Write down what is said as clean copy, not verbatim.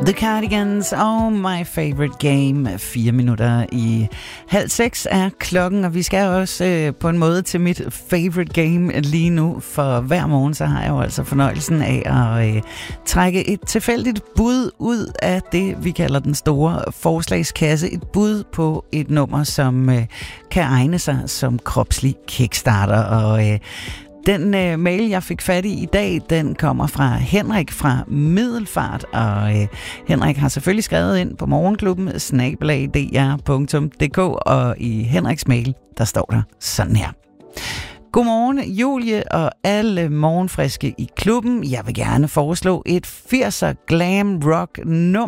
The Cardigans og My Favorite Game. 4 minutter i 5:30 er klokken, og vi skal også på en måde til mit favorite game lige nu, for hver morgen så har jeg jo altså fornøjelsen af at trække et tilfældigt bud ud af det, vi kalder den store forslagskasse. Et bud på et nummer, som kan egne sig som kropslig kickstarter, og den mail, jeg fik fat i dag, den kommer fra Henrik fra Middelfart, og Henrik har selvfølgelig skrevet ind på morgenklubben @dr.dk, og i Henriks mail, der står der sådan her. Godmorgen, Julie og alle morgenfriske i klubben. Jeg vil gerne foreslå et 80'er glam rock nummer.